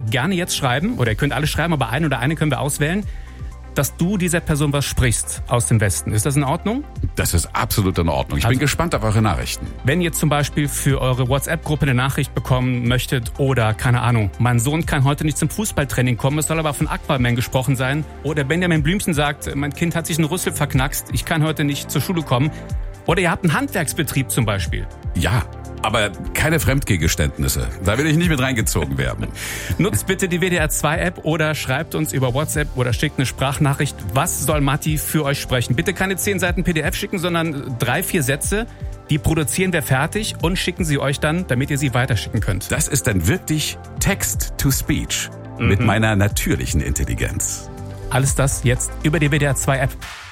gerne jetzt schreiben, oder ihr könnt alle schreiben, aber eine können wir auswählen, dass du dieser Person was sprichst aus dem Westen. Ist das in Ordnung? Das ist absolut in Ordnung. Ich bin gespannt auf eure Nachrichten. Wenn ihr zum Beispiel für eure WhatsApp-Gruppe eine Nachricht bekommen möchtet oder, keine Ahnung, mein Sohn kann heute nicht zum Fußballtraining kommen, es soll aber von Aquaman gesprochen sein. Oder Benjamin Blümchen sagt, mein Kind hat sich einen Rüssel verknackst, ich kann heute nicht zur Schule kommen. Oder ihr habt einen Handwerksbetrieb zum Beispiel. Ja, aber keine Fremdgeständnisse. Da will ich nicht mit reingezogen werden. Nutzt bitte die WDR 2 App oder schreibt uns über WhatsApp oder schickt eine Sprachnachricht. Was soll Matti für euch sprechen? Bitte keine 10 Seiten PDF schicken, sondern 3-4 Sätze. Die produzieren wir fertig und schicken sie euch dann, damit ihr sie weiterschicken könnt. Das ist dann wirklich Text-to-Speech mit meiner natürlichen Intelligenz. Alles das jetzt über die WDR 2 App.